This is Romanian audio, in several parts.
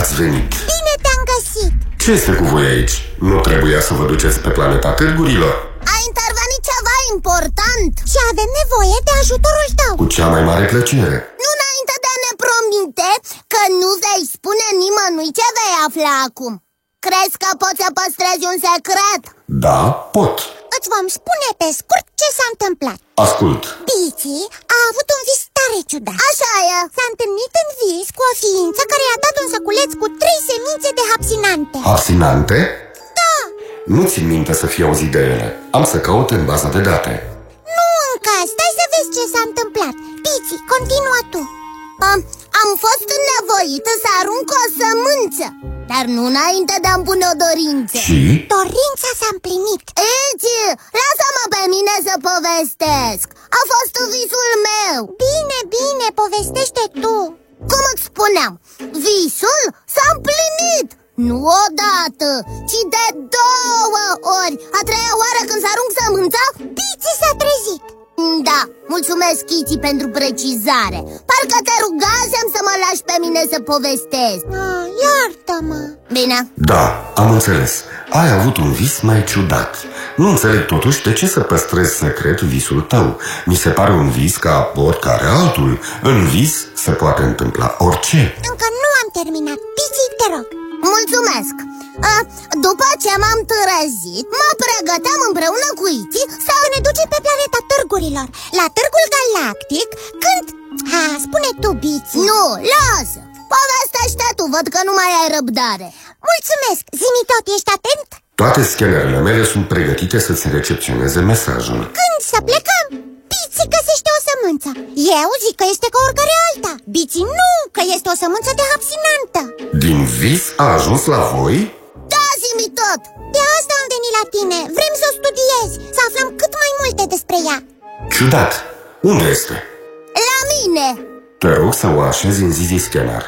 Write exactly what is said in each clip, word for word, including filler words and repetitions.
ați venit! Bine te-am găsit! Ce este cu voi aici? Nu trebuia să vă duceți pe planeta târgurilor? A intervenit ceva important și avem nevoie de ajutorul tău. Cu cea mai mare plăcere. Nu înainte de a ne promite că nu vei spune nimănui ce vei afla acum. Crezi că poți să păstrezi un secret? Da, pot. Îți vom spune pe scurt ce s-a întâmplat. Ascult. Bici a avut un vis tare ciudat. Așa e. S-a întâlnit în vis cu o ființă care i-a dat un săculeț cu trei semințe de hapsinante. Hapsinante? Da. Nu țin minte să fi auzit de ele. Am să caut în baza de date. Nu încă, stai să vezi ce s-a întâmplat. Bici, continuă tu. Am, am fost nevoită să arunc o sămânță, dar nu înainte de a-mi pune o dorință. Și? Dorința s-a împlinit. Eci, lasă-mă pe mine să povestesc. A fost visul meu. Bine, bine, povestește tu. Cum îți spuneam, visul s-a împlinit. Nu odată, ci de două ori. A treia oară când s-arunc sămânța, Bici s-a trezit. Da, mulțumesc, Kitty, pentru precizare. Parcă te rugasem să mă lași pe mine să povestesc. ah, Iartă-mă. Bine. Da, am înțeles. Ai avut un vis mai ciudat. Nu înțeleg totuși de ce să păstrezi secret visul tău. Mi se pare un vis ca oricare altul. În vis se poate întâmpla orice. Încă nu am terminat. Bici, te rog. Mulțumesc. A, după ce m-am trezit, mă pregăteam împreună cu Iti să ne ducem pe planeta târgurilor, la Târgul Galactic, când... Ha, spune tu, Bici. Nu, lasă. Povestește tu, văd că nu mai ai răbdare. Mulțumesc. Zi-mi tot, ești atent? Toate scanerele mele sunt pregătite să-ți recepționeze mesajul. Când să plecăm? Bici găsește o sămânță. Eu zic că este ca oricare alta. Bici nu, că este o sămânță de hapsinantă. Din vis a ajuns la voi? Da, zi-mi tot. De asta am venit la tine. Vrem să o studiezi, să aflăm cât mai multe despre ea. Ciudat. Unde este? La mine. Te rog să o așezi în Zizi Scanner.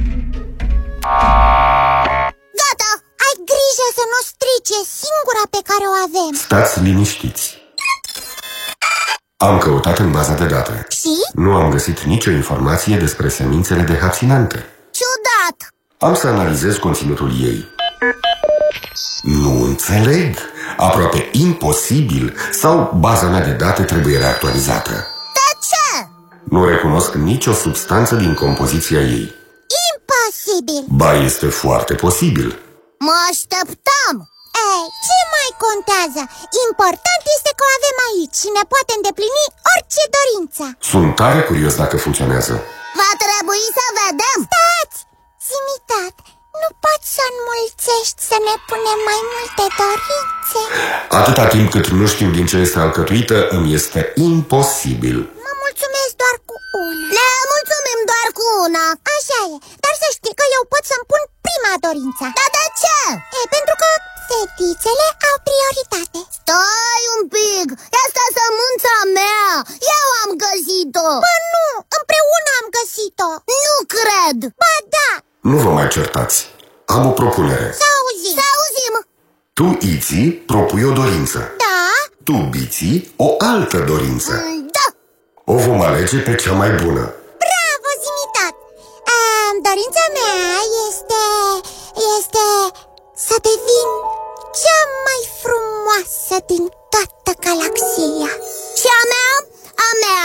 Gata. Ai grijă să nu strice, singura pe care o avem. Stați liniștiți. Am căutat în baza de date. Și? Nu am găsit nicio informație despre semințele de hapsinante. Ciudat. Am să analizez conținutul ei. Nu înțeleg. Aproape imposibil. Sau baza mea de date trebuie reactualizată. De ce? Nu recunosc nicio substanță din compoziția ei. Imposibil. Ba, este foarte posibil. Mă așteptam. Ei, ce mai contează? Important este că o avem aici și ne poate îndeplini orice dorință. Sunt tare curios dacă funcționează. Va trebui să vedem. Stați! Zi-mi tot, nu poți să înmulțești să ne punem mai multe dorințe? Atâta timp cât nu știu din ce este alcătuită, îmi este imposibil. Mă mulțumesc doar cu una. Ne mulțumim doar cu una. Așa e, dar să știi că eu pot să-mi pun prima dorință. Dar de ce? E, pentru că fetițele au prioritate. Stai un pic, este sămânța mea. Eu am găsit-o. Bă, nu, împreună am găsit-o. Nu cred. Ba, da. Nu vă mai certați. Am o propunere. Să auzim. Să auzim. Tu, Iți, propui o dorință. Da. Tu, Bici, o altă dorință. Da. O vom alege pe cea mai bună. Bravo, Zimitat. um, Dorința mea este... Este... Să devin cea mai frumoasă din toată galaxia. Și a mea? A mea...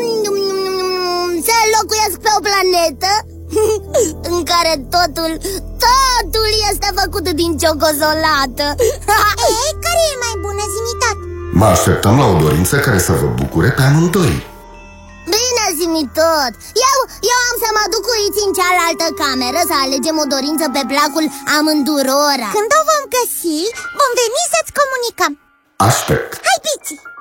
Să locuiesc pe o planetă în care totul, totul este făcut din ciocozolată. Ei, care e mai bună, Zimitat? Mă așteptăm la o dorință care să vă bucure pe amândoi. Bine, zi-mi tot. Eu, eu am să mă duc cu Iți în cealaltă cameră să alegem o dorință pe placul amândurora. Când o vom găsi, vom veni să-ți comunicăm. Aștept. Hai, Bici!